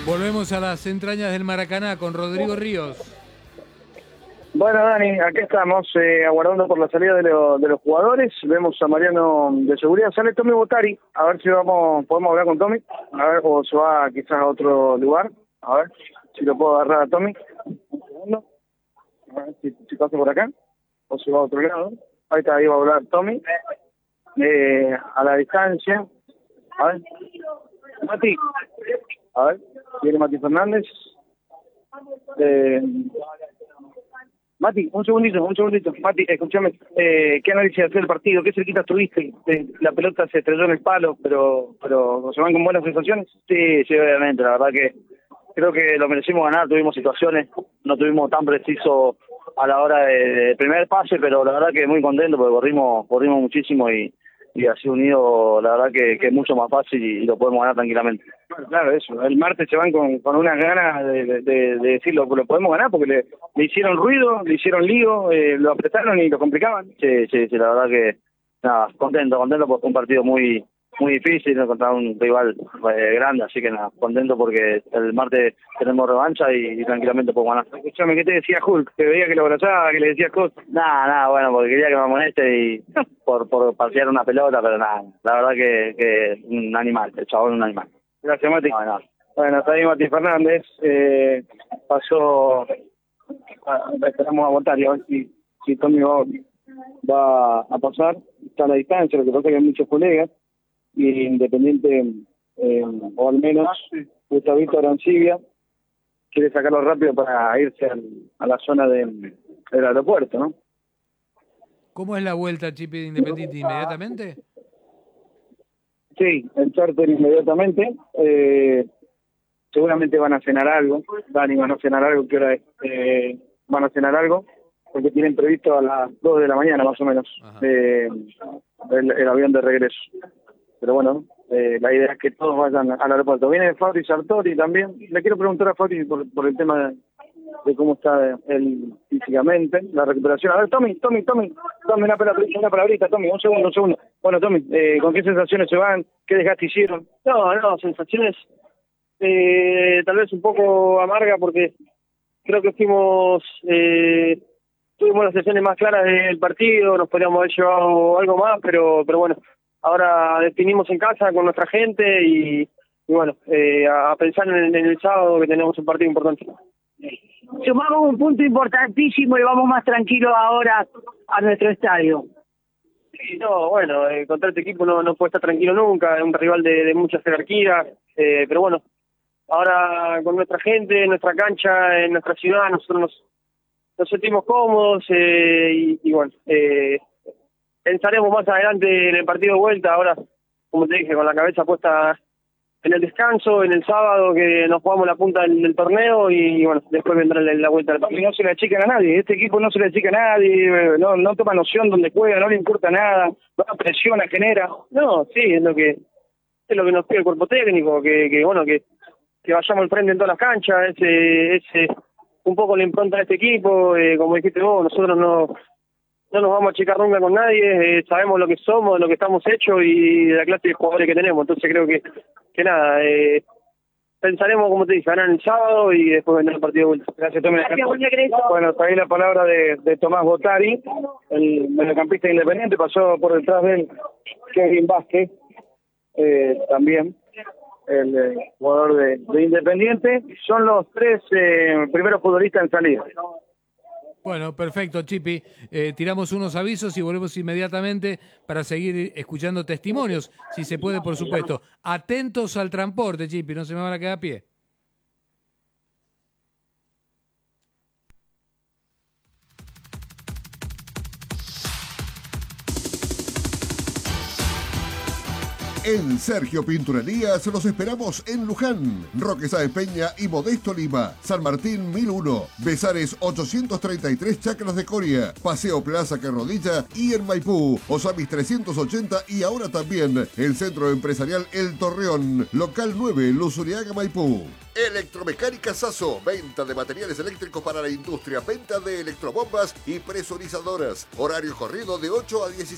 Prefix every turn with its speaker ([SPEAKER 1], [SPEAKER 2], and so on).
[SPEAKER 1] Volvemos a las entrañas del Maracaná con Rodrigo Ríos.
[SPEAKER 2] Bueno, Dani, aquí estamos aguardando por la salida de los jugadores. Vemos a Mariano de seguridad. Sale Tommy Botari. A ver si podemos hablar con Tommy. A ver, o se va quizás a otro lugar. A ver si lo puedo agarrar a Tommy. Un segundo. A ver si pasa por acá. O se va a otro lado. Ahí está, ahí va a hablar Tommy. A la distancia. A ver. Mati. A ver. Viene Mati Fernández. Mati, un segundito. Mati, escúchame, ¿qué análisis hace del partido? ¿Qué cerquita estuviste? La pelota se estrelló en el palo, pero ¿se van con buenas sensaciones? Sí, obviamente, la verdad que creo que lo merecimos ganar, tuvimos situaciones, no tuvimos tan preciso a la hora de primer pase, pero la verdad que muy contento porque corrimos muchísimo y así unido, la verdad que es mucho más fácil y lo podemos ganar tranquilamente. Bueno, claro, eso. El martes se van con unas ganas de decirlo, lo podemos ganar porque le hicieron ruido, le hicieron lío, lo apretaron y lo complicaban. Sí, la verdad que nada, contento porque fue un partido muy difícil, ¿no? Contra un rival grande, así que nada, contento porque el martes tenemos revancha y tranquilamente podemos ganar. Escuchame, ¿qué te decía Hulk? ¿Te veía que lo abrazaba, que le decías cosas? Nada, bueno, porque quería que me amoneste y por pasear una pelota, pero nada, la verdad que un animal, el chabón es un animal. Gracias, Mati. No. Bueno, está ahí Mati Fernández, pasó, esperamos a votar y a ver si Tommy va a pasar, está a la distancia, lo que pasa es que hay muchos colegas, y Independiente, o al menos Gustavito Arancibia, quiere sacarlo rápido para irse a la zona del aeropuerto, ¿no?
[SPEAKER 1] ¿Cómo es la vuelta, Chipi, de Independiente? ¿Inmediatamente?
[SPEAKER 2] Sí, el charter inmediatamente. Seguramente van a cenar algo. Dani, van a cenar algo. ¿Qué hora es? Van a cenar algo porque tienen previsto a las 2 de la mañana más o menos el avión de regreso. Pero bueno, la idea es que todos vayan al aeropuerto. Viene Fabri Sartori también. Le quiero preguntar a Fabri por el tema de cómo está él físicamente, la recuperación. A ver, Tommy, una palabrita, Tommy, un segundo. Bueno, Tommy, ¿con qué sensaciones se van? ¿Qué desgaste hicieron?
[SPEAKER 3] No, sensaciones tal vez un poco amarga porque creo que tuvimos las sesiones más claras del partido, nos podríamos haber llevado algo más, pero bueno, ahora definimos en casa con nuestra gente y bueno, a pensar en el sábado que tenemos un partido importante.
[SPEAKER 4] Sumamos un punto importantísimo y vamos más tranquilos ahora a nuestro estadio.
[SPEAKER 3] Sí, no, bueno, contra este equipo no puede estar tranquilo nunca, es un rival de mucha jerarquía, pero bueno, ahora con nuestra gente, en nuestra cancha, en nuestra ciudad, nosotros nos sentimos cómodos y bueno, pensaremos más adelante en el partido de vuelta, ahora, como te dije, con la cabeza puesta en el descanso, en el sábado, que nos jugamos la punta del torneo y bueno, después vendrá la vuelta del partido.
[SPEAKER 2] No se le achican a nadie, este equipo no se le achica a nadie, no toma noción donde juega, no le importa nada, no presiona, genera.
[SPEAKER 3] No, sí, es lo que nos pide el cuerpo técnico, que bueno, que vayamos al frente en todas las canchas, ese un poco la impronta de este equipo, como dijiste vos, nosotros no nos vamos a achicar nunca con nadie, sabemos lo que somos, lo que estamos hechos y la clase de jugadores que tenemos, entonces creo que nada, pensaremos, como te dije, ganar el sábado y después vendrá el partido de vuelta.
[SPEAKER 2] Gracias, Tommy. Bueno, está ahí la palabra de Tomás Botari, el mediocampista Independiente, pasó por detrás de él Kevin Vázquez, también el jugador de Independiente. Son los tres primeros futbolistas en salida.
[SPEAKER 1] Bueno, perfecto, Chipi. Tiramos unos avisos y volvemos inmediatamente para seguir escuchando testimonios, si se puede, por supuesto. Atentos al transporte, Chipi, no se me van a quedar a pie.
[SPEAKER 5] En Sergio Pinturerías los esperamos en Luján, Roque Sáenz Peña y Modesto Lima, San Martín 1001, Besares 833 Chacras de Coria, Paseo Plaza Carrodilla y en Maipú, Osamis 380 y ahora también el Centro Empresarial El Torreón, Local 9, Luzuriaga, Maipú. Electromecánica Sasso, venta de materiales eléctricos para la industria, venta de electrobombas y presurizadoras. Horario corrido de 8 a 17.